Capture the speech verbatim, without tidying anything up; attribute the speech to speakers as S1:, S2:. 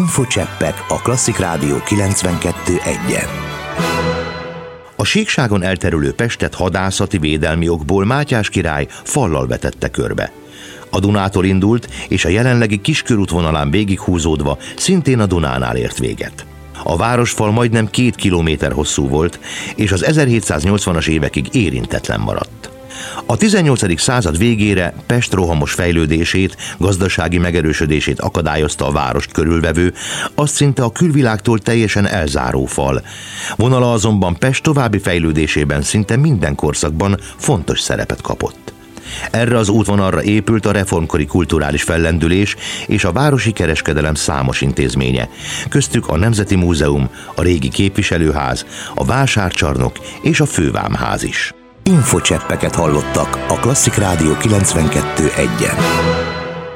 S1: Infocseppek a Klasszik Rádió kilencvenkettő egyen. A síkságon elterülő Pestet hadászati védelmi okból Mátyás király fallal vetette körbe. A Dunától indult, és a jelenlegi Kiskörútvonalán végighúzódva szintén a Dunánál ért véget. A városfal majdnem két kilométer hosszú volt, és az ezerhétszáznyolcvanas évekig érintetlen maradt. A tizennyolcadik század végére Pest rohamos fejlődését, gazdasági megerősödését akadályozta a várost körülvevő, azt szinte a külvilágtól teljesen elzáró fal. Vonala azonban Pest további fejlődésében szinte minden korszakban fontos szerepet kapott. Erre az útvonalra épült a reformkori kulturális fellendülés és a városi kereskedelem számos intézménye, köztük a Nemzeti Múzeum, a régi képviselőház, a vásárcsarnok és a fővámház is. Infocseppeket hallottak a Klasszik Rádió kilencvenkettő egyen.